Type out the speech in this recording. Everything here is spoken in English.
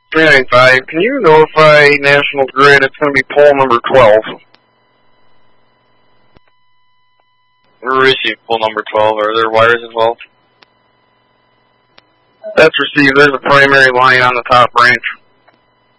395, can you notify National Grid it's going to be pole number 12? We received pole number 12. Are there wires involved? That's received. There's a primary line on the top branch.